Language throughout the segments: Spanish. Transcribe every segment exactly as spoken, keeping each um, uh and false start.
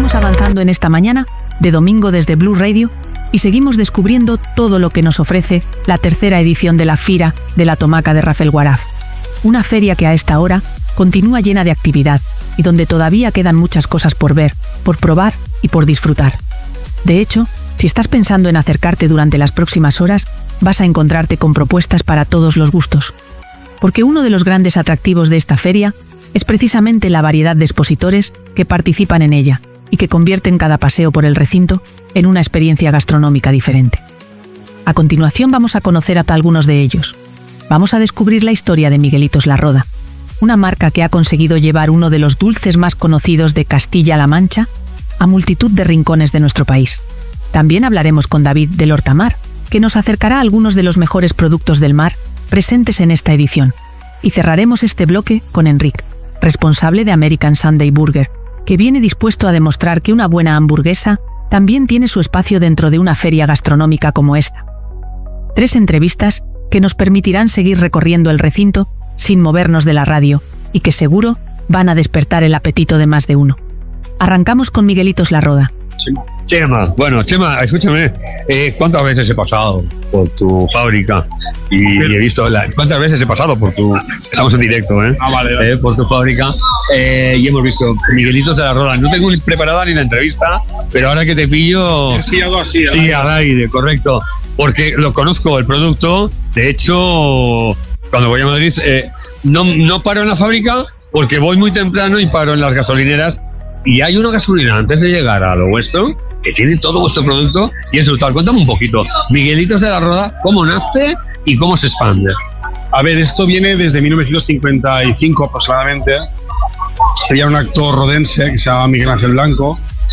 Seguimos avanzando en esta mañana de domingo desde Blue Radio y seguimos descubriendo todo lo que nos ofrece la tercera edición de la Fira de la Tomaca de Rafelguaraf. Una feria que a esta hora continúa llena de actividad y donde todavía quedan muchas cosas por ver, por probar y por disfrutar. De hecho, si estás pensando en acercarte durante las próximas horas, vas a encontrarte con propuestas para todos los gustos. Porque uno de los grandes atractivos de esta feria es precisamente la variedad de expositores que participan en ella y que convierten cada paseo por el recinto en una experiencia gastronómica diferente. A continuación vamos a conocer a algunos de ellos. Vamos a descubrir la historia de Miguelitos La Roda, una marca que ha conseguido llevar uno de los dulces más conocidos de Castilla-La Mancha a multitud de rincones de nuestro país. También hablaremos con David del Hortamar, que nos acercará a algunos de los mejores productos del mar presentes en esta edición. Y cerraremos este bloque con Enric, responsable de American Sunday Burger, que viene dispuesto a demostrar que una buena hamburguesa también tiene su espacio dentro de una feria gastronómica como esta. Tres entrevistas que nos permitirán seguir recorriendo el recinto sin movernos de la radio y que seguro van a despertar el apetito de más de uno. Arrancamos con Miguelitos La Roda. Chema, bueno, Chema, escúchame, eh, ¿cuántas veces he pasado por tu fábrica? Y, y he visto, la, ¿cuántas veces he pasado por tu, estamos en directo, ¿eh? Ah, vale, vale. Eh, por tu fábrica, eh, y hemos visto Miguelitos de La Roda. No tengo preparada ni la entrevista, pero ahora que te pillo... Has pillado así, sí, aire. al aire, correcto, porque lo conozco, el producto. De hecho, cuando voy a Madrid, eh, no, no paro en la fábrica porque voy muy temprano y paro en las gasolineras. Y hay una gasolina antes de llegar a lo vuestro que tiene todo vuestro producto y es brutal. Cuéntame un poquito, Miguelitos de La Roda, ¿cómo nace y cómo se expande? A ver, esto viene desde mil novecientos cincuenta y cinco aproximadamente. Había un actor rodense que se llama Miguel Ángel Blanco,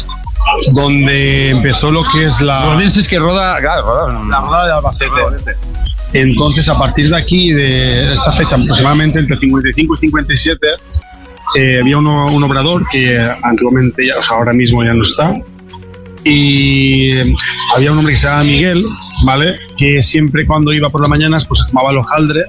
donde empezó lo que es la... Rodense es que roda... Claro, roda la Roda de Albacete. Entonces, a partir de aquí, de esta fecha, aproximadamente entre cincuenta y cinco y cincuenta y siete, eh, había uno, un obrador que antiguamente, ya, o sea, ahora mismo ya no está. Y había un hombre que se llama Miguel, ¿vale? Que siempre cuando iba por las mañanas pues tomaba el hojaldre,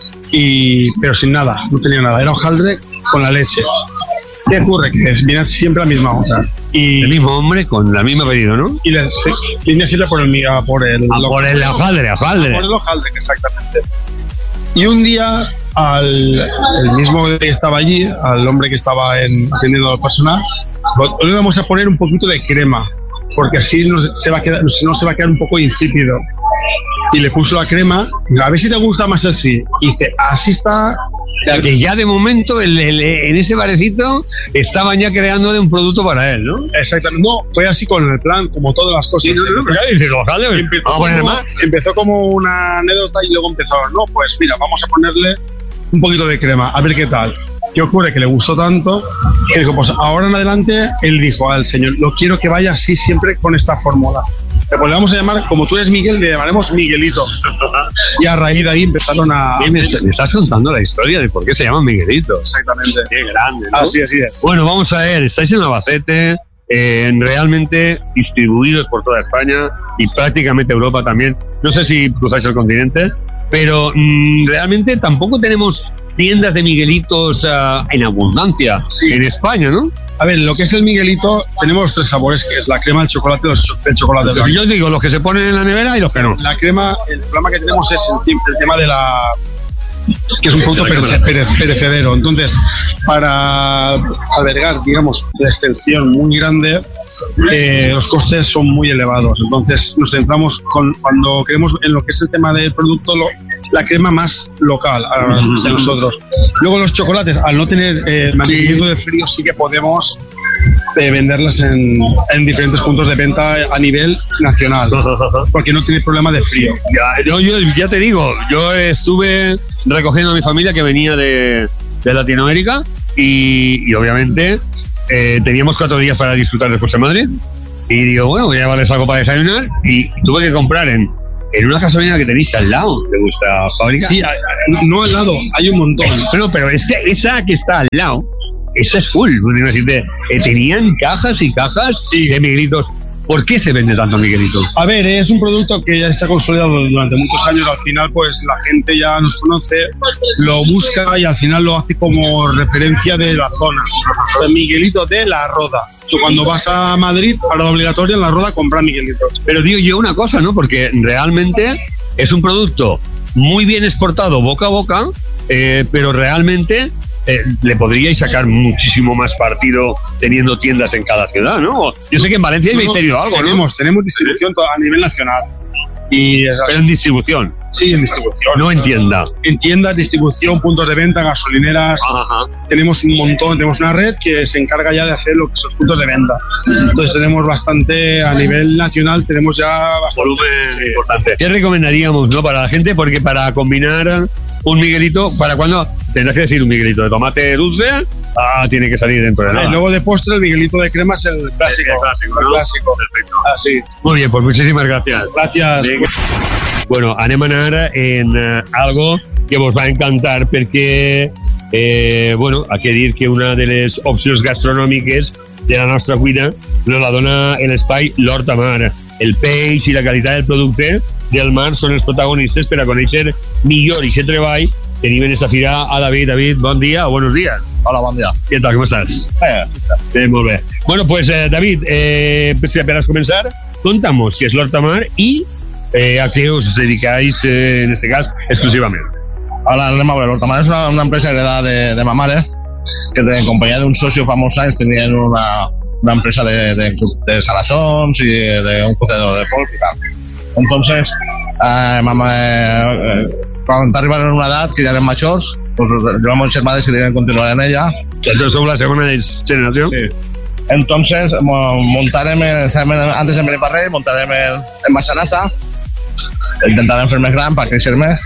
y, pero sin nada, no tenía nada. Era hojaldre con la leche. ¿Qué ocurre? Que viene siempre la misma hora. Y, el mismo hombre con la misma apellido, ¿no? Y le, sí, viene siempre por el por el, ah, por el hojaldre, hojaldre. Por el hojaldre, exactamente. Y un día al el mismo que estaba allí, al hombre que estaba en, atendiendo al personal, le vamos a poner un poquito de crema, porque así no se va a quedar, no se va a quedar un poco insípido. Y le puso la crema, a ver si te gusta más así. Y dice, así está. O sea, que ya de momento el, el, en ese barecito estaban ya creando de un producto para él, ¿no? Exactamente. No, fue así con el plan, como todas las cosas. Sí, no, no, claro, dice, ojalá, empezó, vamos a poner como, más. empezó como una anécdota y luego empezaron, no, pues mira, vamos a ponerle un poquito de crema, a ver qué tal. ¿Qué ocurre? Que le gustó tanto que dijo, pues ahora en adelante, él dijo al señor, lo quiero que vaya así siempre con esta fórmula. Pues le vamos a llamar, como tú eres Miguel, le llamaremos Miguelito. Y a raíz de ahí empezaron a... Sí, me, me estás contando la historia de por qué se llama Miguelito. Exactamente. Qué grande, ¿no? Así, así es. Bueno, vamos a ver, estáis en Albacete, eh, realmente distribuidos por toda España y prácticamente Europa también. No sé si cruzáis el continente, pero mmm, realmente tampoco tenemos tiendas de Miguelitos uh, en abundancia, sí, en España, ¿no? A ver, lo que es el Miguelito, tenemos tres sabores, que es la crema, el chocolate y el chocolate blanco. Yo digo, los que se ponen en la nevera y los que no. La crema, el problema que tenemos es el, el tema de la... que es un producto perece, pere, perecedero. Entonces, para albergar, digamos, la extensión muy grande, eh, los costes son muy elevados. Entonces, nos centramos con, cuando queremos en lo que es el tema del producto, lo, la crema más local uh, de nosotros. Luego los chocolates, al no tener eh, mantenimiento de frío, sí que podemos eh, venderlas en, en diferentes puntos de venta a nivel nacional, porque no tiene problema de frío. Ya, yo, yo ya te digo, yo estuve recogiendo a mi familia que venía de, de Latinoamérica y, y obviamente eh, teníamos cuatro días para disfrutar después en Madrid y digo, bueno, voy a llevarles algo para desayunar y tuve que comprar en En una gasolina que tenéis al lado de vuestra fábrica. Sí, no al lado, hay un montón. Bueno, pero es que esa que está al lado, esa es full. Decirte, eh, tenían cajas y cajas sí. de Miguelitos. ¿Por qué se vende tanto Miguelito? A ver, es un producto que ya está consolidado durante muchos años. Al final, pues la gente ya nos conoce, lo busca y al final lo hace como referencia de la zona. El Miguelito de La Roda. tú cuando vas a Madrid, parada obligatoria en la Roda, comprar Miguelitos. Pero digo yo una cosa, ¿no? Porque realmente es un producto muy bien exportado boca a boca, eh, pero realmente eh, le podríais sacar muchísimo más partido teniendo tiendas en cada ciudad, ¿no? Yo sé que en Valencia habéis tenido algo, ¿no? Tenemos, tenemos distribución a nivel nacional. Y, pero en distribución. Sí, en distribución. No en tienda. En tiendas, distribución, puntos de venta, gasolineras. Ajá. Tenemos un montón, tenemos una red que se encarga ya de hacer lo que son puntos de venta. Entonces tenemos bastante, a nivel nacional, tenemos ya bastante volumen importante. ¿Qué recomendaríamos, no, para la gente? Porque para combinar un Miguelito, ¿para cuándo? Tendrás que decir un Miguelito de tomate dulce, ah, tiene que salir dentro de nada. Y luego de postre, el Miguelito de crema es el clásico. El clásico, ¿no? El clásico. Perfecto. Así. Muy bien, pues muchísimas gracias. Gracias. Bien. Bueno, anem a anar en uh, algo que vos va a encantar perquè, eh, bueno, hay que dir que una de les opcions gastronòmiques de la nostra cuina nos la dona l'espai l'Hort a Mar. El peix i la qualitat del producte del mar són els protagonistes per a conèixer millor aquest treball. Tenim en esta fira a David. David, bon dia o buenos días. Hola, bon dia. ¿Qué tal? ¿Cómo estás? Eh, eh, molt bé. Bueno, pues eh, David, eh, pues, para comenzar, contamos qué es l'Hort a Mar y eh, a qué os dedicáis, eh, en este caso, exclusivamente. Ahora, anem a veure, l'Hort a Mar és una, una empresa heredada de, de ma mare, que en compañía de un socio famós anys tenien una, una empresa de, de, de salasons y de un cocedor de polp y tal. Entonces, eh, mamá, eh, cuando arribaron a una edad que ya eran majors, pues llevamos germans que decidieron continuar en ella. Entonces somos la segunda generación. Sí. Entonces, montarem, antes en Beniparrell, montarem en, en Massanassa, intentarem fer més gran per créixer més,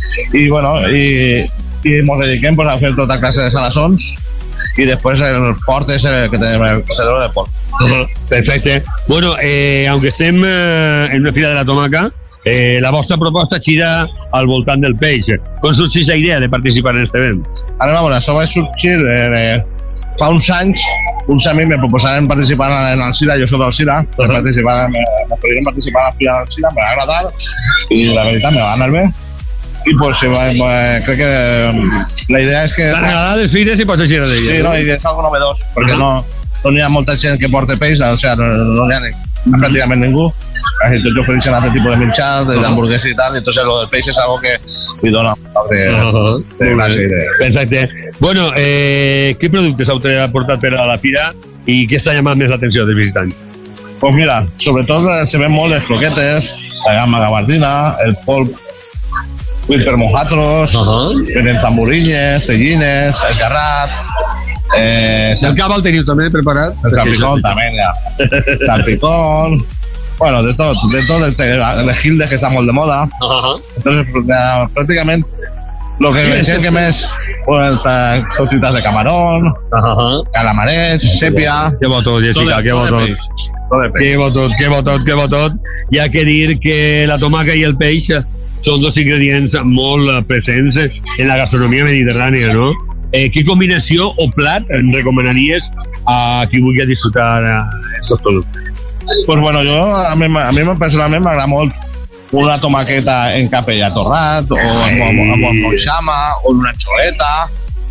i bueno, i, i ens dediquem pues, a fer tota classe de salasons, i després el port és el que tenim el cocedor de port. Uh-huh. Perfecte. Bueno, eh, aunque estem eh, en una fira de la tomaca, eh, la vostra proposta gira al voltant del peix. Com sorgeix la idea de participar en este event? Anem a veure, això va sorgir eh, fa uns anys. Uns amics me proposaren participar en el Cira, jo soc del Cira, uh-huh. participar, me, me podrien participar a la fira del Cira, me va agradar i la veritat me va anar bé. I pues sí, crec que la idea és que... T'han agradat les fires i pots eixir d'elles. Sí, no, i és algo novedós, perquè uh-huh. no, no hi ha molta gent que porta peix, o sigui, no, no hi ha ni, uh-huh. pràcticament ningú. Casi tots ofereixen altre tipus de menjar, d'hamburguesa i tal, i entonces lo del peix és algo que li dona de, uh-huh. de classe. De... Perfecte. Bueno, eh, què productes heu portat per a la fira i què està llamant més l'atenció dels visitants? Pues mira, sobretot se ven molt les croquetes, la gamma gabardina, el polp, Wilper mojatros, uh-huh. tenen tamborines, tellines, esgarrat... Eh, el cava el teniu també preparat? El salpicón també, ja. Salpicón... Bueno, de tot, de tot, el, el gilde que està molt de moda. Uh-huh. Entonces, ya, prácticamente, lo que sí, me decían que més, pues, cositas de camarón, uh-huh. calamarets, sepia... Què bo tot, Jessica, què bo tot. Què bo tot, què bo tot, què bo tot. Hi ha que dir que la tomaca i el peix són dos ingredients molt presents en la gastronomia mediterrània, no? Eh, ¿Qué combinació o plat recomanaries a qui vulgui disfrutar aquests productes? Pues bueno, yo a mí, a mí personalment m'agrada molt una tomaqueta en capella torrat, o amb, amb, amb moixama, o una xoleta,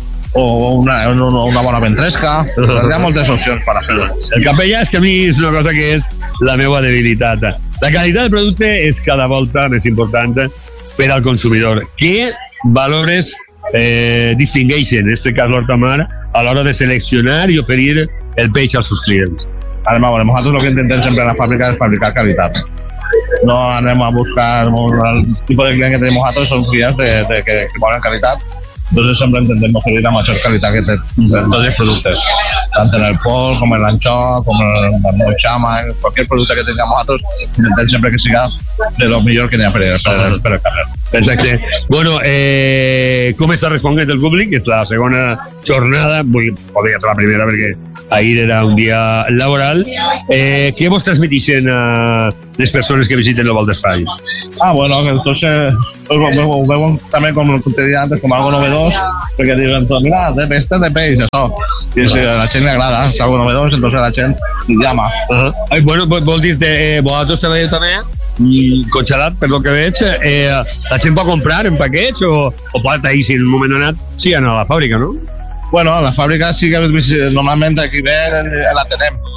o una, una, una bona ventresca. Hi ha moltes opcions per a fer-ho. El capellà és que a mi és una cosa que és la meva debilitat. La qualitat del producte és cada volta més important per al consumidor. Què valores eh, distingueixen, en aquest cas l'Hort a Mar, a l'hora de seleccionar i oferir el peix als seus clients? Anem a veure, nosaltres el que intentem sempre en la fàbrica és fabricar qualitat. No anem a buscar el tipus de client que tenim nosaltres, són clients de, de, que, que volen qualitat. Entonces siempre intentemos oferir la mayor calidad que te, de todos los productos, tanto en el polp, como en el anchoa, como en el mochama, en cualquier producto que tengamos nosotros, intentemos siempre que siga de lo mejor que n'hi ha per, per, per el carrer. Exacte. Bueno, eh, com està responent el públic? És la segona jornada, vull, podria ser la primera perquè ahir era un dia laboral. Eh, què vos transmetixen a les persones que visiten el Val d'Espai? Ah, bueno, entonces pues, lo vemos también, como te decía antes, como algo novedoso, porque digan, mira, de este de peix, eso. Y si a la gent le agrada, es algo novedoso, entonces la gent llama. Uh-huh. Ay, bueno, vol dir-te, eh, vosaltres també també, congelat, per lo que veig, eh, la gent pot comprar en paquets o, o pot ahir, si en un moment donat, sí, anar a la fàbrica, no? Bueno, la fàbrica sí que normalment aquí ve la tenem.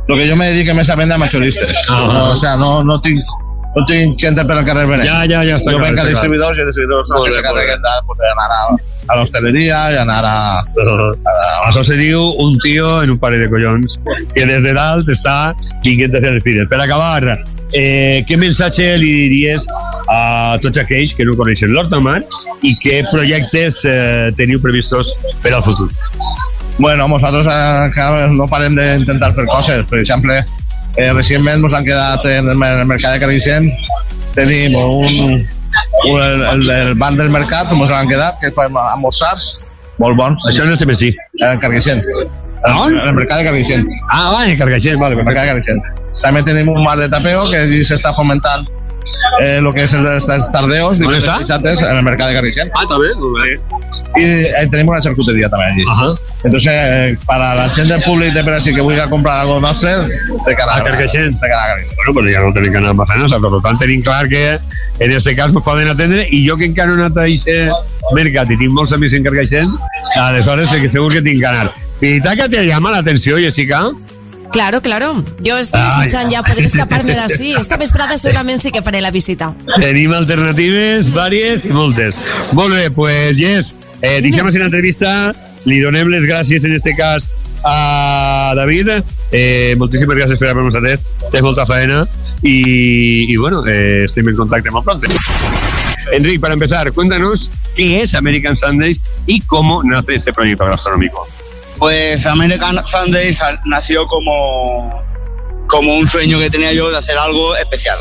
lo que jo me dedico més a vendre a majoristes. Ah, no, o sea, no, no tinc no tinc gent per al carrer venent. Ja, ja, ja. Jo venc a distribuïdors i els distribuïdors són els que s'encarreguen d'anar a, a l'hostaleria i anar a... a... Això se diu un tio en un parell de collons que des de dalt està vinguent a fer les fires. Per acabar, eh, què missatge li diries a tots aquells que no coneixen l'Horta-Mar i què projectes eh, teniu previstos per al futur? Bueno, nosaltres eh, no parem d'intentar fer coses. Per exemple, eh, recentment ens han quedat en el mercat de Carcaixent, tenim un, un el, el, el banc del mercat, ens han quedat, que fan almorzars, molt bons. Això no sé si. En Carcaixent. On? En el mercat de Carcaixent. Ah, va, en Carcaixent, vale. En el mercat de Carcaixent. També tenim un mar de tapeo que s'està fomentant eh, lo que es els tardeos. On està? En el mercat de Carcaixent. Ah, també. Sí. Y eh, tenemos una charcutería también allí. Ajá. Entonces, eh, para la gente del público de Brasil que voy a comprar algo nostre, de cara a Carcaixent. De cara a Carcaixent. Bueno, però ja no tenim que anar a Massanes, per tant tenim clar que en este cas ens poden atendre i jo que encara no he anat a aquest mercat i tinc molts amics en Carcaixent, aleshores sé que segur que tinc que anar. Pitaca, te llama la atenció, Jessica? Claro, claro. Yo estoy escuchando ya poder escaparme de así. Esta vesprada segurament sí que faré la visita. Tenim alternatives, vàries i moltes. Molt bé, pues, Jess, eh, deixem així l'entrevista. Li donem les gràcies, en este cas, a David. Eh, moltíssimes gràcies per haver-nos atès. Tens molta faena y, y bueno, eh, estem en contacte molt pronto. Enric, para empezar, cuéntanos qué es American Sundays y cómo nace este proyecto gastronómico. Pues American Sundays nació como, como un sueño que tenía yo de hacer algo especial.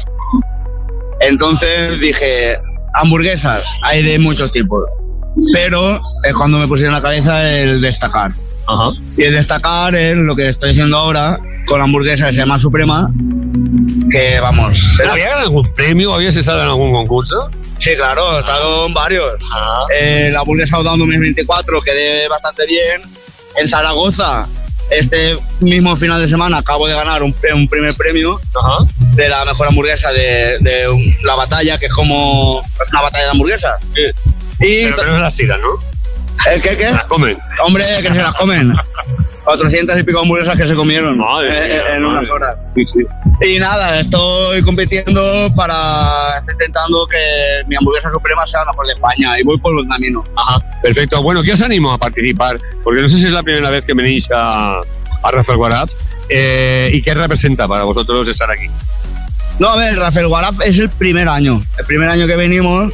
Entonces dije, hamburguesas, hay de muchos tipos, pero es cuando me pusieron en la cabeza el destacar. Ajá. Y el destacar es lo que estoy haciendo ahora con la hamburguesa que se llama Suprema, que vamos... ¿Había ganado algún premio? ¿Habías estado en algún concurso? Sí, claro, he estado en varios. Ah. Eh, la hamburguesa Udon dos mil veinticuatro quedé bastante bien. En Zaragoza, este mismo final de semana, acabo de ganar un, un primer premio. Ajá. De la mejor hamburguesa de, de un, la batalla, que es como es una batalla de hamburguesas. Sí. Y pero, pero no las tiran, ¿no? ¿El qué, qué? Las comen. Hombre, que se las comen. cuatrocientas y pico hamburguesas que se comieron. Madre en, en madre. unas horas. Sí, sí. Y nada, estoy compitiendo para... Estoy intentando que mi hamburguesa Suprema sea la mejor de España y voy por buen camino. Ajá, perfecto. Bueno, ¿qué os animo a participar? Porque no sé si es la primera vez que venís a, a Rafael Guaraf. Eh, ¿Y qué representa para vosotros estar aquí? No, a ver, Rafael Guaraf es el primer año. El primer año que venimos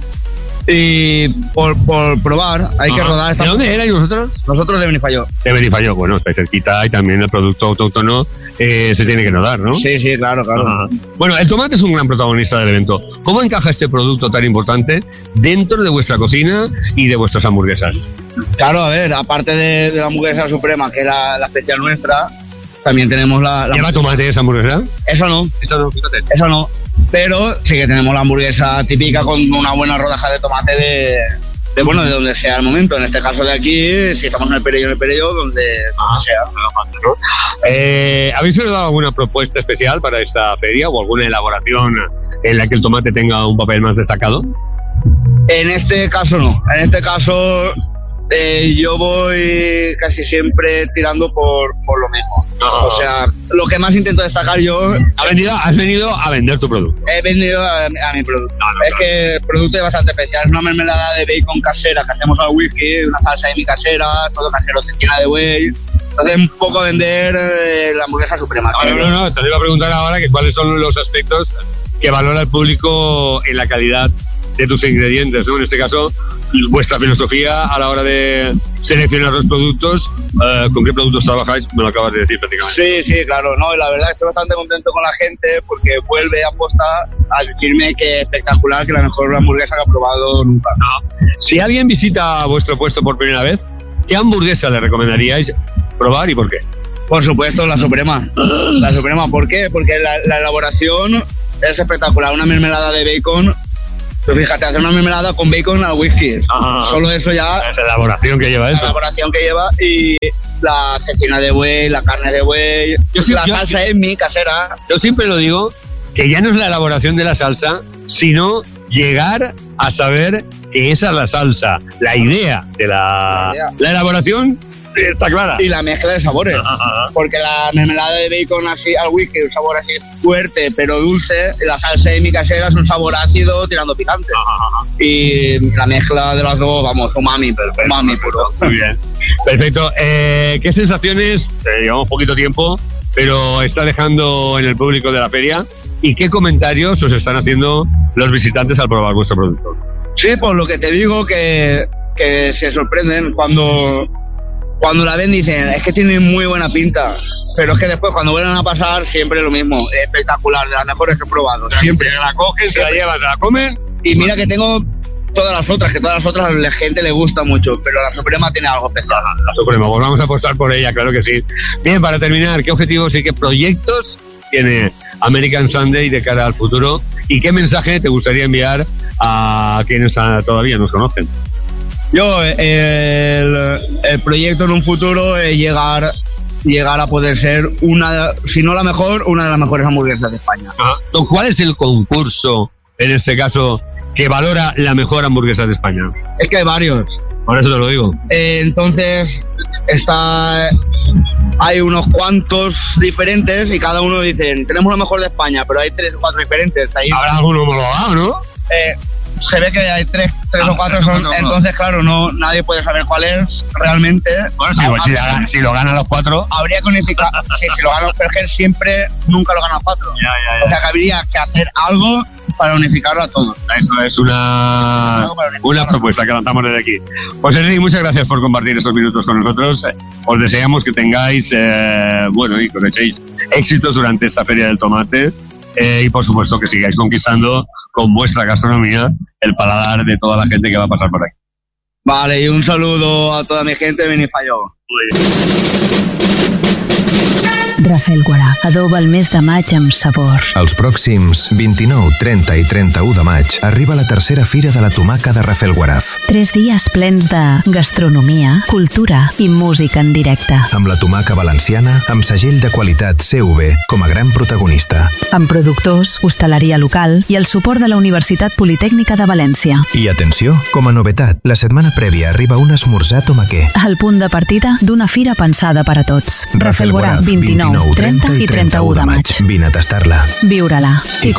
y por, por probar hay Ajá. que rodar esta... ¿De dónde erais vosotros? Nosotros de Benifayó. De Benifayó, bueno, estáis cerquita y también el producto autóctono eh, se tiene que notar, ¿no? Sí, sí, claro, claro. Ajá. Bueno, el tomate es un gran protagonista del evento. ¿Cómo encaja este producto tan importante dentro de vuestra cocina y de vuestras hamburguesas? Claro, a ver, aparte de, de la hamburguesa Suprema, que es la, la especial nuestra, también tenemos la... la ¿Lleva tomate esa hamburguesa? Eso no. Eso no, fíjate. Eso no. Pero sí que tenemos la hamburguesa típica con una buena rodaja de tomate de, de bueno, de donde sea el momento. En este caso de aquí, si estamos en el Perelló, en el Perelló, donde, ah, donde sea. ¿no? Eh, ¿Habéis dado alguna propuesta especial para esta feria o alguna elaboración en la que el tomate tenga un papel más destacado? En este caso no. En este caso eh, yo voy casi siempre tirando por, por lo mismo. Ajá. O sea, lo que más intento destacar yo... ¿Has venido, has venido a vender tu producto? He vendido a, a mi producto. No, no, es no. que el producto es bastante especial. Es una mermelada de bacon casera que hacemos al whisky, una salsa de mi casera, todo casero, cecina de buey. Entonces, un poco vender eh, la hamburguesa Suprema. No, no, no, te iba a preguntar ahora que cuáles son los aspectos que valora el público en la calidad de tus ingredientes, ¿no? En este caso, vuestra filosofía a la hora de seleccionar los productos, eh, ¿con qué productos trabajáis? Me lo acabas de decir prácticamente. Sí, sí, claro, no, y la verdad estoy bastante contento con la gente porque vuelve a aposta a decirme que es espectacular, que la mejor hamburguesa que ha probado nunca. No. Si alguien visita vuestro puesto por primera vez, ¿qué hamburguesa le recomendaríais probar y por qué? Por supuesto, la Suprema. La Suprema, ¿por qué? Porque la, la elaboración es espectacular, una mermelada de bacon. Pero fíjate, hacer una mermelada con bacon al whisky. Ah, solo eso ya... Es la elaboración que lleva la eso. La elaboración que lleva y la cecina de buey, la carne de buey, yo sí, la yo, salsa es mi casera. Yo siempre lo digo, que ya no es la elaboración de la salsa, sino llegar a saber que esa es la salsa. La idea de la, la, idea. la elaboración Sí, está clara. Y la mezcla de sabores. Porque la mermelada de bacon así al whisky, un sabor así fuerte pero dulce. Y la salsa de mi casera es un sabor ácido tirando picante. Y la mezcla de las dos, vamos, umami, umami puro. Muy bien. Perfecto. Eh, ¿Qué sensaciones? Eh, llevamos poquito tiempo, pero está dejando en el público de la feria. ¿Y qué comentarios os están haciendo los visitantes al probar vuestro producto? Sí, pues lo que te digo, que, que se sorprenden cuando, cuando la ven, dicen, es que tiene muy buena pinta. Pero es que después, cuando vuelven a pasar, siempre lo mismo. Es espectacular, de las mejores que he probado. O sea, siempre la cogen, se la llevan, se la comen. Y mira que tengo todas las otras, que todas las otras a la gente le gusta mucho, pero la Suprema tiene algo especial. La Suprema, pues vamos a apostar por ella, claro que sí. Bien, para terminar, ¿qué objetivos y qué proyectos tiene American Sunday de cara al futuro? ¿Y qué mensaje te gustaría enviar a quienes todavía nos conocen? Yo, el, el proyecto en un futuro es llegar, llegar a poder ser una, si no la mejor, una de las mejores hamburguesas de España. Ah, ¿cuál es el concurso, en este caso, que valora la mejor hamburguesa de España? Es que hay varios. Por eso te lo digo. Eh, entonces, está, hay unos cuantos diferentes y cada uno dice, tenemos lo mejor de España, pero hay tres o cuatro diferentes. Ahí, habrá alguno homologado, ¿no? Eh, se ve que hay tres, tres ah, o cuatro, son, no, no, entonces claro, no nadie puede saber cuál es realmente. Bueno, si, pues, si, la, si lo ganan los cuatro, habría que unificar. Sí, si lo ganan, pero es que siempre nunca lo ganan los cuatro. Ya, ya, ya. O sea que habría que hacer algo para unificarlo a todos. Eso es una, una propuesta que lanzamos desde aquí. Pues Enrique, muchas gracias por compartir estos minutos con nosotros. Os deseamos que tengáis, eh, bueno, y cosechéis éxitos durante esta Feria del Tomate. Eh, y por supuesto que sigáis conquistando con vuestra gastronomía el paladar de toda la gente que va a pasar por aquí. Vale, y un saludo a toda mi gente de Benifaió. Rafelguaraf adoba el mes de maig amb sabor. Els pròxims vint-i-nou, trenta i trenta-u de maig arriba la tercera Fira de la Tomaca de Rafelguaraf. Tres dies plens de gastronomia, cultura i música en directe. Amb la tomaca valenciana, amb segell de qualitat C V com a gran protagonista. Amb productors, hostaleria local i el suport de la Universitat Politècnica de València. I atenció, com a novetat, la setmana prèvia arriba un esmorzar tomaquer. El punt de partida d'una fira pensada per a tots. Rafelguaraf, vint-i-nou, trenta i trenta-u de maig. Vine a tastar-la. Viure-la.